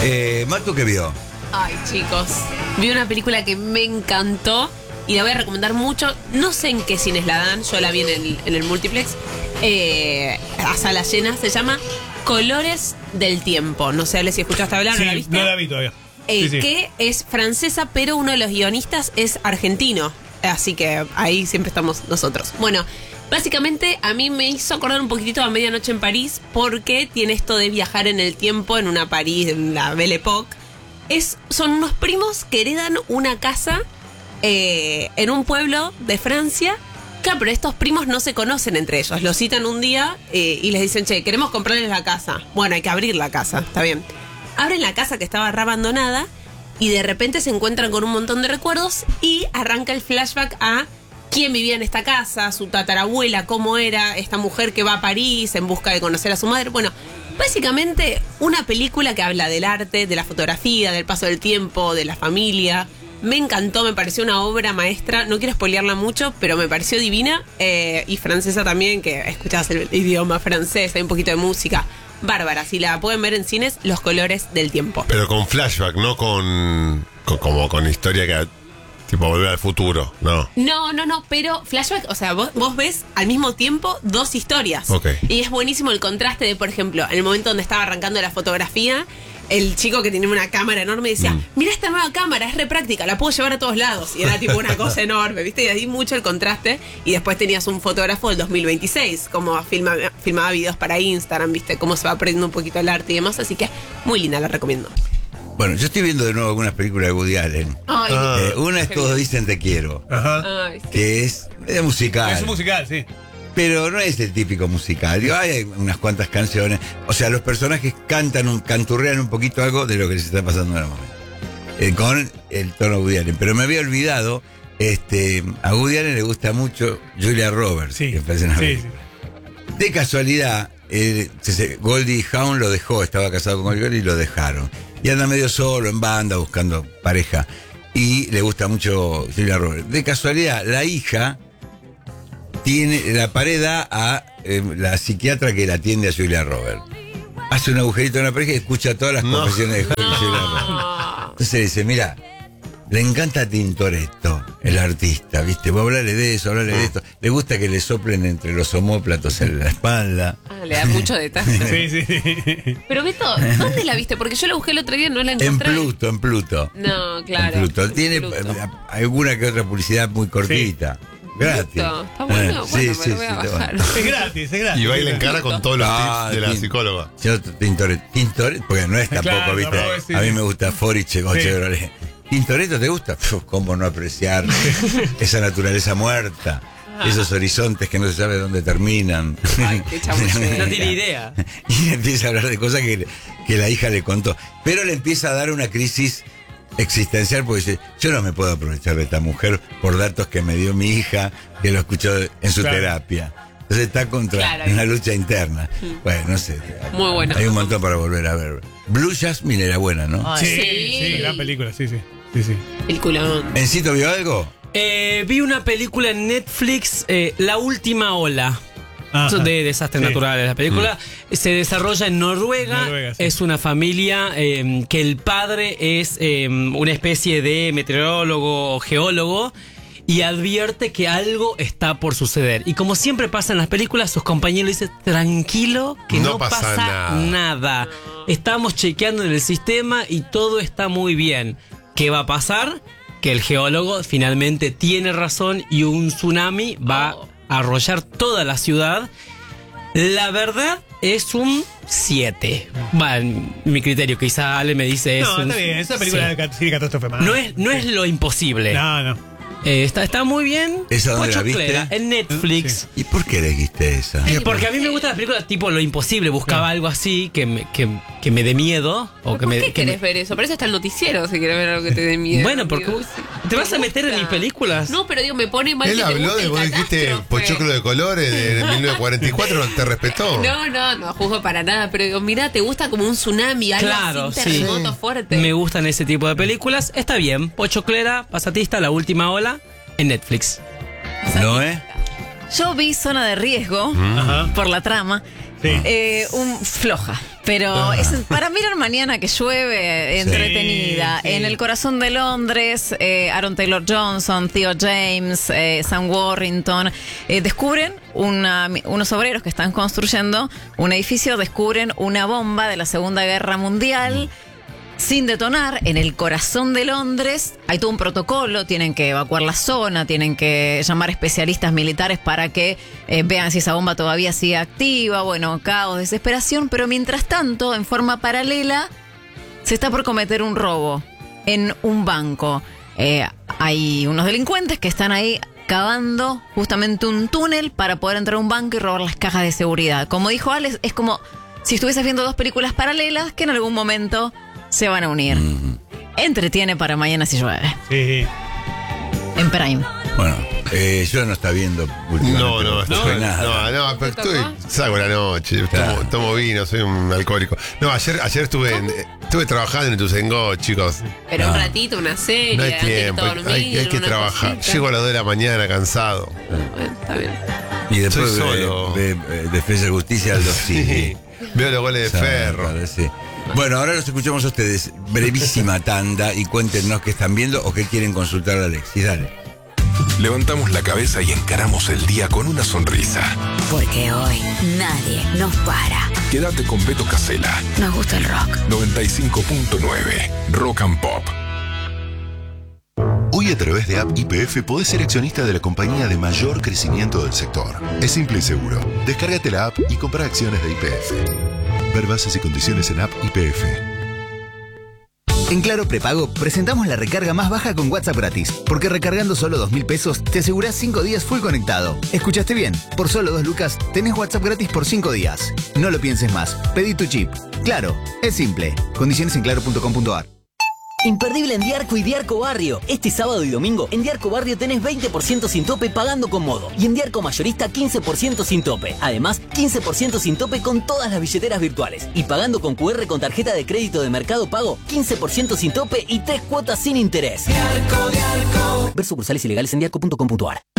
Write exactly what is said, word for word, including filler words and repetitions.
Eh, ¿Martu qué vio? Ay, chicos, vi una película que me encantó y la voy a recomendar mucho. No sé en qué cines la dan, yo la vi en el, en el multiplex, eh, a sala llena. Se llama Colores del Tiempo. No sé, Ale, si escuchaste hablar, Sí, ¿no la viste? no la vi todavía. Eh, Sí, sí. Que es francesa, pero uno de los guionistas es argentino. Así que ahí siempre estamos nosotros. Bueno, básicamente a mí me hizo acordar un poquitito a Medianoche en París, porque tiene esto de viajar en el tiempo en una París, en la Belle Époque. Es, son unos primos que heredan una casa eh, en un pueblo de Francia. Claro, pero estos primos no se conocen entre ellos. Los citan un día eh, y les dicen, che, queremos comprarles la casa. Bueno, hay que abrir la casa, está bien. Abren la casa que estaba re abandonada y de repente se encuentran con un montón de recuerdos y arranca el flashback a quién vivía en esta casa, su tatarabuela, cómo era esta mujer que va a París en busca de conocer a su madre. Bueno, básicamente una película que habla del arte, de la fotografía, del paso del tiempo, de la familia. Me encantó, me pareció una obra maestra. No quiero spoilearla mucho, pero me pareció divina. Eh, y francesa también, que escuchabas el idioma francés, hay un poquito de música. Bárbara, si la pueden ver en cines, Los Colores del Tiempo. Pero con flashback, no con, con como con historia que tipo volver al futuro, no. No, no, no, pero flashback, o sea, vos, vos ves al mismo tiempo dos historias. Ok. Y es buenísimo el contraste de, por ejemplo, en el momento donde estaba arrancando la fotografía, el chico que tenía una cámara enorme decía, Mm. mira esta nueva cámara, es re práctica, la puedo llevar a todos lados. Y era tipo una cosa enorme, ¿viste? Y ahí mucho el contraste. Y después tenías un fotógrafo del dos mil veintiséis, como filma, filmaba videos para Instagram, ¿viste? Cómo se va aprendiendo un poquito el arte y demás. Así que muy linda, la recomiendo. Bueno, yo estoy viendo de nuevo algunas películas de Woody Allen. Ay, Ah. Eh, una es qué Todos bien. dicen te quiero, Ajá. Ay, sí. que es, es musical. Es un musical, sí. Pero no es el típico musical. Digo, hay unas cuantas canciones. O sea, los personajes cantan, un, canturrean un poquito algo de lo que les está pasando en el momento. Eh, con el tono Woody Allen. Pero me había olvidado, este, a Woody Allen le gusta mucho Julia Roberts. Sí. Que aparece en la Sí, película. sí. De casualidad, eh, se- se- Goldie Hawn lo dejó, estaba casado con Goldie Hawn y lo dejaron. Y anda medio solo, en banda, buscando pareja. Y le gusta mucho Julia Roberts. De casualidad, la hija tiene la pared da a eh, la psiquiatra que la atiende a Julia Roberts. Hace un agujerito en la pared y escucha todas las No. confesiones de Julia Roberts. Ah. Entonces le dice, mira, le encanta Tintoretto, el artista, ¿viste? Vos hablarle de eso, hablarle de esto. Le gusta que le soplen entre los omóplatos en la espalda. Ah, le da mucho detalle. Sí, sí, sí. Pero Beto, ¿dónde la viste? Porque yo la busqué el otro día y no la En encontré. Pluto, en Pluto. No, claro. En Pluto. Tiene Pluto. eh, alguna que otra publicidad muy cortita. Gratis. Pluto. Está bueno, Eh, bueno, me sí, lo voy a sí, sí, bajar. bueno. Es gratis, es gratis. Y baila en cara con todos los Ah, tips de la Tin- psicóloga. Yo, Tintoretto, Tintoretto, porque no es tampoco, Claro, ¿viste? tampoco es, sí, A mí sí. me gusta Foriche o Sí. Chevrolet. ¿Tintoretto te gusta? Puf, ¿cómo no apreciar esa naturaleza muerta? Esos horizontes que no se sabe dónde terminan. Ay, qué chamullero. No tiene idea. Y empieza a hablar de cosas que, que la hija le contó. Pero le empieza a dar una crisis existencial porque dice, yo no me puedo aprovechar de esta mujer por datos que me dio mi hija, que lo escuchó en su Claro. terapia. Entonces está contra Claro. una lucha interna. Bueno, no sé. Muy bueno. Hay un montón para volver a ver. Blue Jasmine era buena, ¿no? Sí, Sí. sí, gran película, sí, sí. Sí, sí. El culón. ¿Mencito vio algo? Eh, vi una película en Netflix, eh, La Última Ola. Ajá. De desastres Sí. naturales. La película se desarrolla en Noruega. Noruega, sí. Es una familia eh, que el padre es eh, una especie de meteorólogo o geólogo y advierte que algo está por suceder. Y como siempre pasa en las películas, sus compañeros le dicen, tranquilo, que no, No pasa pasa, nada". nada. Estamos chequeando en el sistema y todo está muy bien. ¿Qué va a pasar? Que el geólogo finalmente tiene razón y un tsunami va Oh. a arrollar toda la ciudad. La verdad es un siete. Va, en mi criterio, quizá Ale me dice es No, un está bien, esa película sí. de sí, catástrofe más. No es, no es lo imposible. No, no. Eh, está, está muy bien. ¿Esa dónde la Pochoclera, viste? en Netflix. ¿Y por qué elegiste esa? Porque a mí me gustan las películas tipo Lo Imposible. Buscaba algo así que me, que, que me dé miedo. O que ¿Por me, qué que querés me- ver eso? Para eso está el noticiero, si querés ver algo que te dé miedo. Bueno, porque Digo, vos- sí. ¿te vas a Me meter en gusta. mis películas? No, pero digo, me pone mal Él que te habló guste de, el vos dijiste catástrofe. Pochoclo de colores de mil novecientos cuarenta y cuatro, no te respetó. No, no, no juzgo para nada, pero digo, mira, te gusta como un tsunami, algo Claro, así, sí. terremoto fuerte. Me gustan ese tipo de películas. Está bien. Pochoclera, Pasatista, La Última Ola en Netflix. ¿No, eh? Yo vi Zona de Riesgo Ajá. por la trama Sí. Eh, un, floja. Pero es para mirar mañana que llueve, entretenida. Sí, sí. En el corazón de Londres, eh, Aaron Taylor Johnson, Theo James, eh, Sam Worthington eh, descubren una, unos obreros que están construyendo un edificio, descubren una bomba de la Segunda Guerra Mundial. Sin detonar, en el corazón de Londres hay todo un protocolo, tienen que evacuar la zona, tienen que llamar especialistas militares para que eh, vean si esa bomba todavía sigue activa, bueno, caos, desesperación, pero mientras tanto, en forma paralela, se está por cometer un robo en un banco. Eh, hay unos delincuentes que están ahí cavando justamente un túnel para poder entrar a un banco y robar las cajas de seguridad. Como dijo Alex, es como si estuvieses viendo dos películas paralelas que en algún momento se van a unir. Mm-hmm. Entretiene para mañana si llueve. Sí. En Prime. Bueno, eh, yo no está viendo últimamente. No, no, estoy, nada. no, no, pero ¿Te estoy, tocó? salgo la noche, Claro. tomo, tomo vino, soy un alcohólico. No, ayer, ayer estuve en, estuve trabajando en Ituzaingó, chicos. Pero No. un ratito, una serie, No hay antes que tiempo, dormir, hay, hay que una trabajar. cosita. Llego a las dos de la mañana cansado. Bueno, está bien. Y después Soy de, solo. de, de Defensa y Justicia, Aldo sí. Veo los goles de Ferro. Claro, sí. Bueno, ahora los escuchamos a ustedes. Brevísima tanda y cuéntenos qué están viendo o qué quieren consultar a Alexis. Dale. Levantamos la cabeza y encaramos el día con una sonrisa. Porque hoy nadie nos para. Quédate con Beto Casella. Nos gusta el rock. noventa y cinco punto nueve Rock and Pop. Hoy a través de App Y P F podés ser accionista de la compañía de mayor crecimiento del sector. Es simple y seguro. Descárgate la app y compra acciones de Y P F. Ver bases y condiciones en App Y P F. En Claro Prepago presentamos la recarga más baja con WhatsApp gratis, porque recargando solo dos mil pesos te asegurás cinco días full conectado. ¿Escuchaste bien? Por solo dos lucas tenés WhatsApp gratis por cinco días. No lo pienses más, pedí tu chip. Claro, es simple. Condiciones en claro punto com punto a r. Imperdible en Diarco y Diarco Barrio. Este sábado y domingo en Diarco Barrio tenés veinte por ciento sin tope pagando con modo. Y en Diarco Mayorista quince por ciento sin tope. Además, quince por ciento sin tope con todas las billeteras virtuales. Y pagando con cu erre con tarjeta de crédito de Mercado Pago, quince por ciento sin tope y tres cuotas sin interés. Diarco, Diarco. Ver sucursales ilegales en diarco punto com punto a r.